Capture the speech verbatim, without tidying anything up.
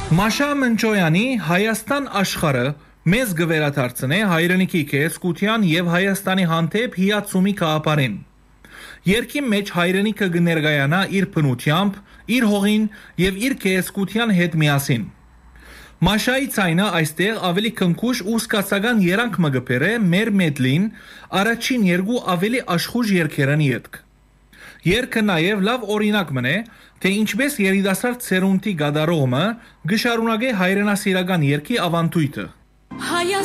Մաշա Մնչոյանի Հայաստան աշխարհը մեզ գվերադարձնե հայրենիքի կեսկության եւ Հայաստանի հանդեպ հիացումի կապարին։ Երկի մեջ հայրենիքը կներկայանա իր բնությամբ, իր հողին եւ իր կեսկության հետ միասին։ Մաշայի ցայնը այստեղ ավելի քնքուշ ու սկացական երանգ մգբերը մեր մեդլին առաջին երկու ավելի աշխուժ երկերանի յետք։ Երկը նաև լավ օրինակ մնե, թե ինչպես երիտասարդ սերունդի գադարողը գշարունակե հայրենասիրական երկի ավանդույթը։